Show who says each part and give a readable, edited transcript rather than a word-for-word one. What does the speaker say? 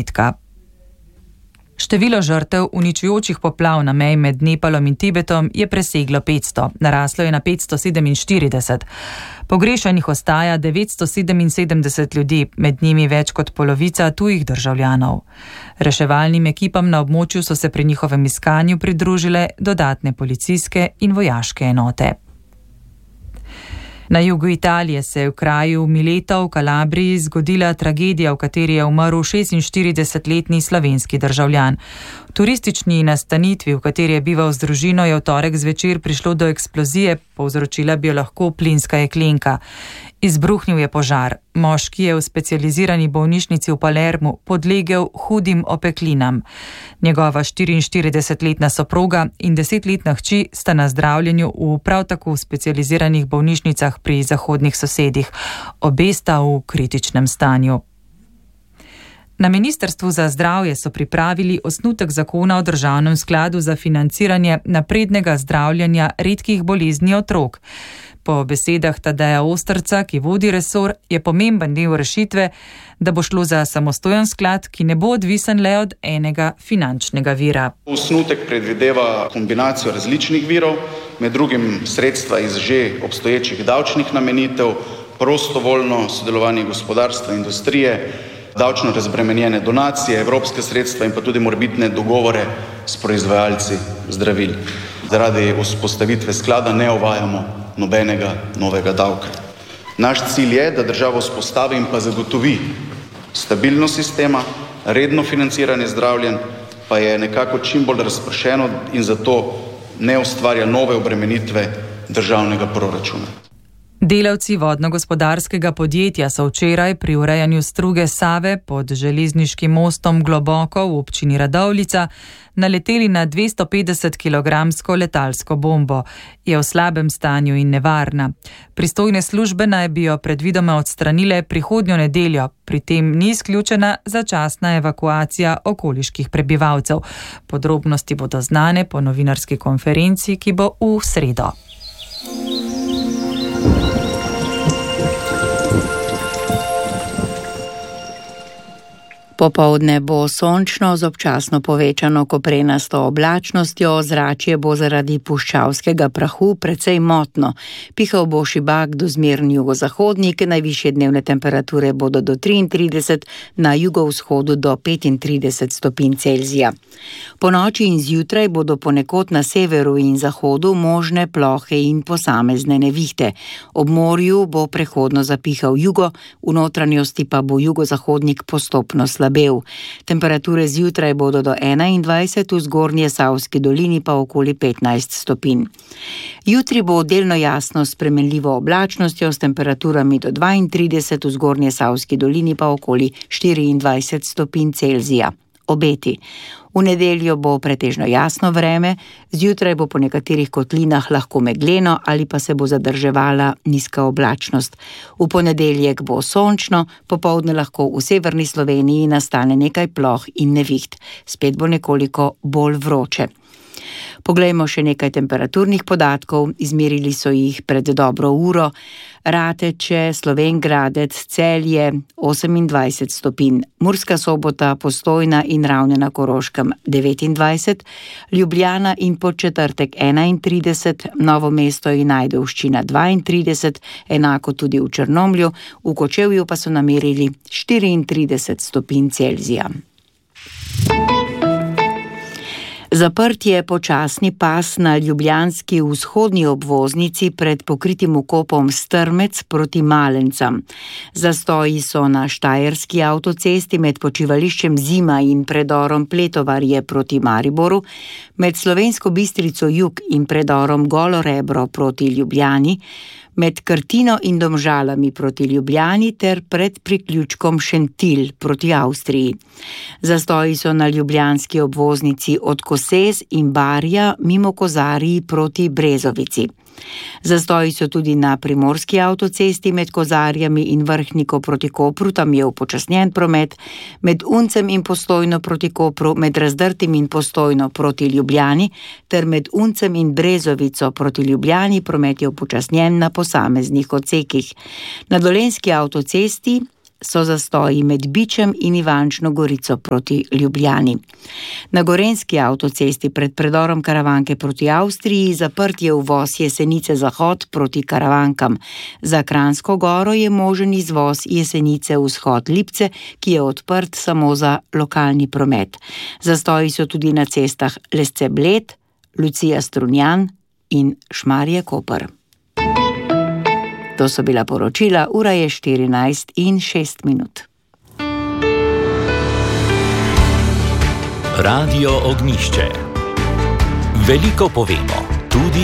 Speaker 1: ponedeljka. Število žrtev uničujočih poplav na meji med Nepalom in Tibetom je preseglo 500, naraslo je na 547. Pogrešanih ostaja 977 ljudi, med njimi več kot polovica tujih državljanov. Reševalnim ekipam na območju so se pri njihovem iskanju pridružile dodatne policijske in vojaške enote. Na jugu Italije se je v kraju Mileto v Kalabriji zgodila tragedija, v kateri je umrl 46-letni slovenski državljan. V turistični nastanitvi, v kateri je bival z družino, je v torek zvečer prišlo do eksplozije, povzročila bi jo lahko plinska jeklenka. Izbruhnil je požar. Moški je v specializirani bolnišnici v Palermu podlegel hudim opeklinam. Njegova 44-letna soproga in 10-letna hči sta na zdravljenju v prav tako specializiranih bolnišnicah pri zahodnih sosedih. Obe sta v kritičnem stanju. Na Ministrstvu za zdravje so pripravili osnutek zakona o državnem skladu za financiranje naprednega zdravljenja redkih bolezni otrok. Po besedah Tadeja Ostrca, ki vodi resor, je pomemben del rešitve, da bo šlo za samostojen sklad, ki ne bo odvisen le od enega finančnega vira.
Speaker 2: Osnutek predvideva kombinacijo različnih virov, med drugim sredstva iz že obstoječih davčnih namenitev, prostovoljno sodelovanje gospodarstva in industrije, davčno razbremenjene donacije, evropske sredstva in pa tudi morebitne dogovore s proizvajalci zdravil. Zaradi vzpostavitve sklada ne uvajamo nobenega novega davka. Naš cilj je, da država vzpostavi in pa zagotovi stabilnost sistema, redno financiranje zdravljenj pa je nekako čim bolj razpršeno in zato ne ustvarja nove obremenitve državnega proračuna.
Speaker 1: Delavci vodno-gospodarskega podjetja so včeraj pri urejanju struge Save pod železniškim mostom Globoko v občini Radovljica naleteli na 250-kilogramsko letalsko bombo. Je v slabem stanju in nevarna. Pristojne službe naj bi jo predvidoma odstranile prihodnjo nedeljo, pri tem ni izključena začasna evakuacija okoliških prebivalcev. Podrobnosti bodo znane po novinarski konferenci, ki bo v sredo.
Speaker 3: Popoldne bo sončno z občasno povečano koprenasto oblačnostjo, ozračje bo zaradi puščavskega prahu precej motno. Pihal bo šibak do zmerni jugozahodnik, najvišje dnevne temperature bodo do 33, na jugovzhodu do 35 stopinj Celzija. Po noči in zjutraj bodo ponekod na severu in zahodu možne plohe in posamezne nevihte. Ob morju bo prehodno zapihal jugo, v notranjosti pa bo jugozahodnik postopno slabel. Temperature zjutraj bodo do 21, v zgornje Savski dolini pa okoli 15 stopinj. Jutri bo delno jasno s spremenljivo oblačnostjo s temperaturami do 32, v zgornje Savski dolini pa okoli 24 stopinj Celzija. Obeti. V nedeljo bo pretežno jasno vreme, zjutraj bo po nekaterih kotlinah lahko megleno ali pa se bo zadrževala nizka oblačnost. V ponedeljek bo sončno, popoldne lahko v severni Sloveniji nastane nekaj ploh in neviht. Spet bo nekoliko bolj vroče. Poglejmo še nekaj temperaturnih podatkov, izmerili so jih pred dobro uro. Rateče, Slovenj Gradec, Celje 28 stopinj, Murska Sobota, Postojna in Ravne na Koroškem 29, Ljubljana in Podčetrtek 31, Novo mesto in Ajdovščina 32, enako tudi v Črnomlju, v Kočevju pa so namerili 34 stopinj Celzija. Zaprt je počasni pas na ljubljanski vzhodni obvoznici pred pokritim vkopom Strmec proti Malencam. Zastoji so na štajerski avtocesti med počivališčem Zima in predorom Pletovarje proti Mariboru, med Slovensko Bistrico Jug in predorom Golo Rebro proti Ljubljani, med Krtino in Domžalami proti Ljubljani ter pred priključkom Šentilj proti Avstriji. Zastoji so na ljubljanski obvoznici od Koses in Barja mimo Kozariji proti Brezovici. Zastoji so tudi na primorski avtocesti med Kozarjami in Vrhniko proti Kopru, tam je upočasnjen promet, med Uncem in Postojno proti Kopru, med Razdrtim in Postojno proti Ljubljani, ter med Uncem in Brezovico proti Ljubljani promet je upočasnjen na posameznih odsekih. Na Dolenjski avtocesti so zastoji med Bičem in Ivančno Gorico proti Ljubljani. Na gorenjski avtocesti pred predorom Karavanke proti Avstriji zaprt je uvoz Jesenice Zahod proti Karavankam. Za Kranjsko Goro je možen izvoz Jesenice Vzhod Lipce, ki je odprt samo za lokalni promet. Zastoji so tudi na cestah Lesce Bled, Lucija Strunjan in Šmarje Koper. To so bila poročila, ura je 14:06.
Speaker 4: Radio Ognjišče. Veliko povemo, tudi